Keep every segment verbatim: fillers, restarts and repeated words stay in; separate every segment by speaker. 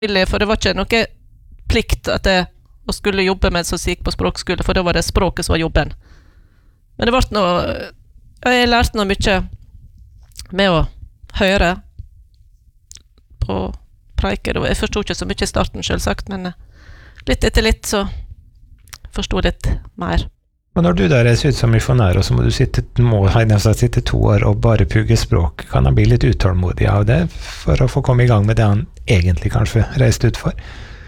Speaker 1: For det var ikke noe plikt at jeg skulle jobbe mens jeg gikk på språkskole, for da var det språket som var jobben. Men det ble noe, jeg lærte noe mye med å høre på preiker, og jeg forstod ikke så mye i starten selvsagt, men litt etter litt så forstod jeg litt mer.
Speaker 2: Og når du da reiser ut som misjonær, og så må du sitte, må, sitte to år og bare pugge språk, kan han bli litt utålmodig av det for å få komme i gang med det han egentlig kanskje reiste ut for?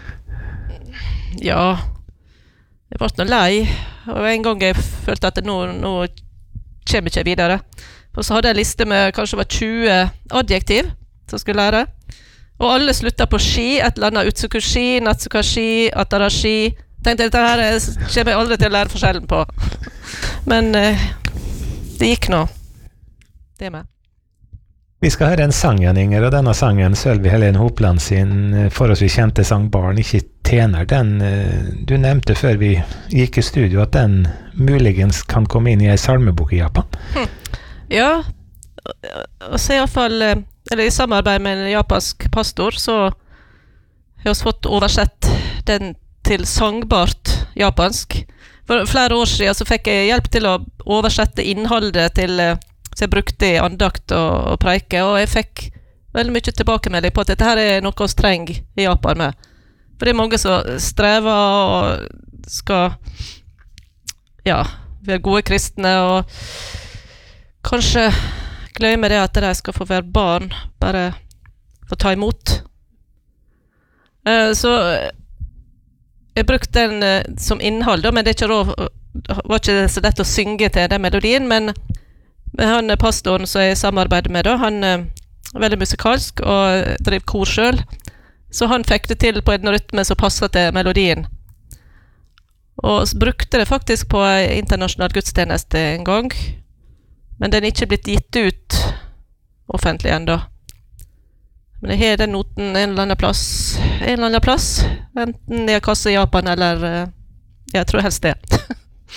Speaker 1: Ja, jeg ble noe lei, og en gang jeg følte at nå, nå kommer jeg ikke videre. Og så hadde jeg en liste med kanskje var tjue adjektiv som jeg skulle lære, og alle sluttet på ski, et eller annet utsukushi, natsukashi, atarashi. Tenkte dette her kommer jeg aldri til å lære forskjellen på. Men eh, det gikk nå. Det med.
Speaker 2: Vi skal høre en sang, Jan Inger, og denne sangen Sølvi Helene Hopland sin forholdsvis kjente sang Barn ikke tjener. Den, du nevnte før vi gikk i studio at den muligens kan komme inn i en salmebok i Japan.
Speaker 1: Hm. Ja, og så i hvert fall, eller i samarbeid med en japansk pastor, så har vi fått oversett den til sangbart japansk. For flere år siden så fikk jeg hjelp til å oversette innholdet til, så jeg brukte i andakt og, og preike, og jeg fikk veldig mye tilbakemelding på at dette her er noe vi trenger i Japan med. For det er mange som strever og skal, ja, være gode kristne, og kanskje glemme det at de skal få være barn, bare få ta imot. Uh, så jeg brukte den uh, som innhold, da, men det er ikke råd, var ikke så lett å synge til den melodien, men med han pastoren som jeg samarbeider med, da, han uh, er veldig musikalsk og driver kor selv, så han fikk det til på en rytme som passet til melodien. Og brukte det faktisk på en internasjonal gudstjeneste en gang, men den er ikke blitt gitt ut offentlig enda. Men jeg har den noten en eller annen plass, en eller annen plass, enten i en kasse i Japan, eller jeg tror helst det.